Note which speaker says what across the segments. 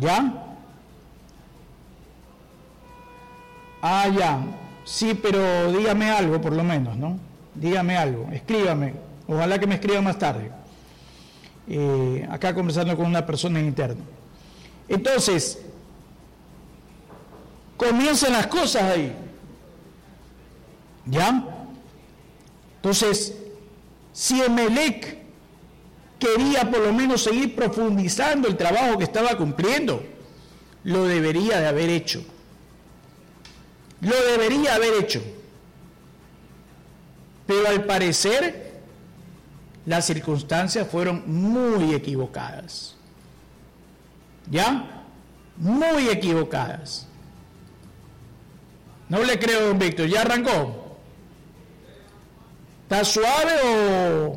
Speaker 1: ¿Ya? Ah, ya. Sí, pero dígame algo por lo menos, ¿no? Dígame algo, escríbame. Ojalá que me escriba más tarde. Acá conversando con una persona en interno. Entonces, comienzan las cosas ahí. ¿Ya? Entonces, si Emelec quería por lo menos seguir profundizando el trabajo que estaba cumpliendo, lo debería de haber hecho. Lo debería haber hecho. Pero al parecer, las circunstancias fueron muy equivocadas. ¿Ya? Muy equivocadas. No le creo, don Víctor. ¿Ya arrancó? ¿Está suave o...?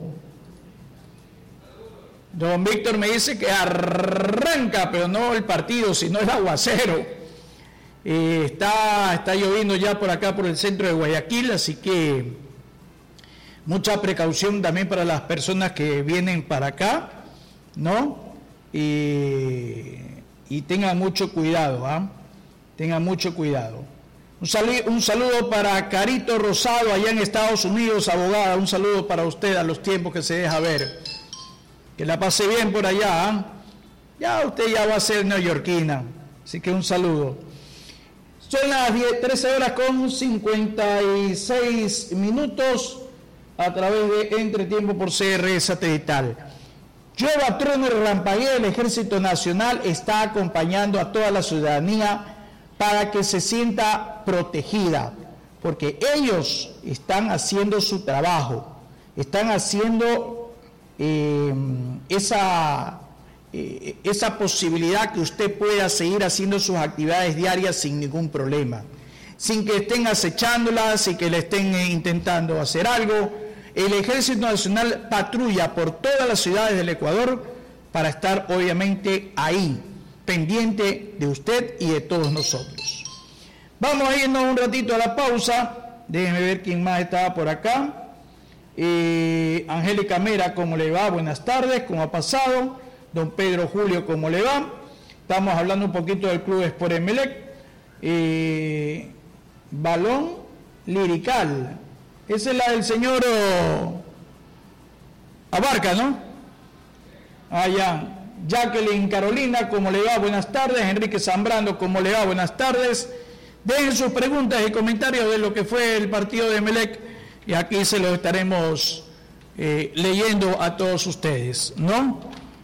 Speaker 1: Don Víctor me dice que arranca, pero no el partido, sino el aguacero. Está lloviendo ya por acá, por el centro de Guayaquil, así que mucha precaución también para las personas que vienen para acá, ¿no? Y tengan mucho cuidado, ¿ah? Tengan mucho cuidado. Un saludo para Carito Rosado, allá en Estados Unidos, abogada. Un saludo para usted a los tiempos que se deja ver. Que la pase bien por allá, ¿ah? Ya usted ya va a ser neoyorquina, así que un saludo. Son las 13:56 a través de Entretiempo por CR Satelital. Llueva, trueno y relampaguee, el Ejército Nacional está acompañando a toda la ciudadanía para que se sienta protegida, porque ellos están haciendo su trabajo, están haciendo esa posibilidad que usted pueda seguir haciendo sus actividades diarias sin ningún problema, sin que estén acechándolas, sin que le estén intentando hacer algo. El Ejército Nacional patrulla por todas las ciudades del Ecuador para estar obviamente ahí, pendiente de usted y de todos nosotros. Vamos a irnos un ratito a la pausa. Déjenme ver quién más estaba por acá. Angélica Mera, ¿cómo le va? Buenas tardes, ¿cómo ha pasado? Don Pedro Julio, ¿cómo le va? Estamos hablando un poquito del Club Sport Emelec. Balón Lirical. Esa es la del señor Abarca, ¿no? Ah, ya. Jacqueline Carolina, ¿cómo le va? Buenas tardes. Enrique Zambrano, ¿cómo le va? Buenas tardes. Dejen sus preguntas y comentarios de lo que fue el partido de Emelec y aquí se lo estaremos leyendo a todos ustedes, ¿no?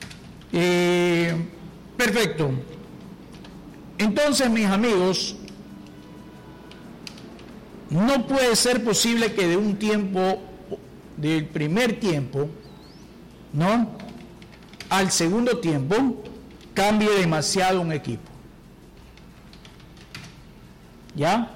Speaker 1: Perfecto. Entonces, mis amigos, no puede ser posible que de un tiempo, del primer tiempo, ¿no?, al segundo tiempo, cambie demasiado un equipo. ¿Ya?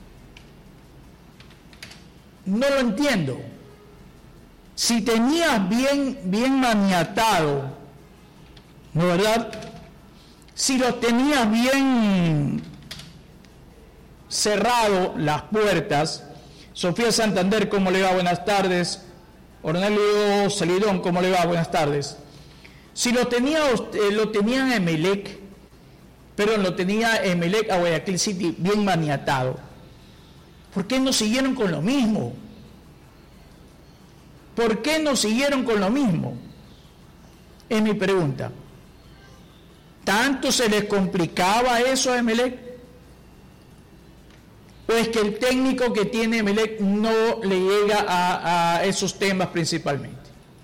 Speaker 1: No lo entiendo. Si tenías bien maniatado, ¿no, verdad? Si lo tenías bien cerrado las puertas. Sofía Santander, ¿cómo le va? Buenas tardes. Ornelio Salidón, ¿cómo le va? Buenas tardes. Si lo tenía Emelec, pero lo tenía Emelec a Guayaquil City bien maniatado, ¿por qué no siguieron con lo mismo? ¿Por qué no siguieron con lo mismo? Es mi pregunta. ¿Tanto se les complicaba eso a Emelec? ¿O es que el técnico que tiene Emelec no le llega a esos temas principalmente?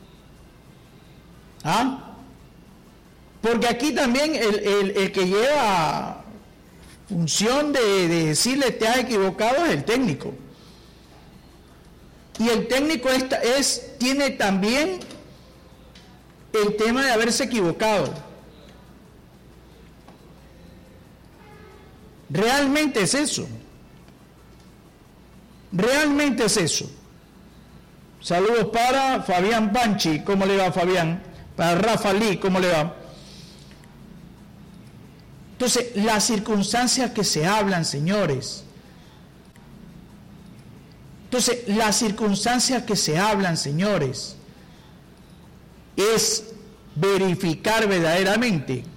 Speaker 1: ¿Ah? Porque aquí también el que lleva función de decirle te has equivocado es el técnico. Y el técnico tiene también el tema de haberse equivocado. Realmente es eso. Realmente es eso. Saludos para Fabián Panchi, ¿cómo le va, Fabián? Para Rafa Lee, ¿cómo le va? Entonces, las circunstancias que se hablan, señores. Entonces, las circunstancias que se hablan, señores, es verificar verdaderamente